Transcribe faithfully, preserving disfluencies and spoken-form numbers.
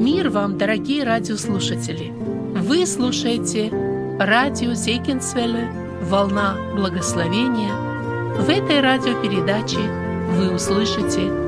Мир вам, дорогие радиослушатели! Вы слушаете радио Зегенсвелле «Волна благословения». В этой радиопередаче вы услышите